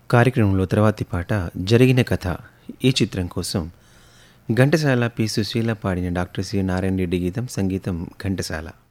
కార్యక్రమంలో తర్వాతి పాట జరిగిన కథ ఈ చిత్రం కోసం ఘంటసాల పి సుశీల పాడిన డాక్టర్ సి నారాయణ రెడ్డి గీతం సంగీతం ఘంటసాల.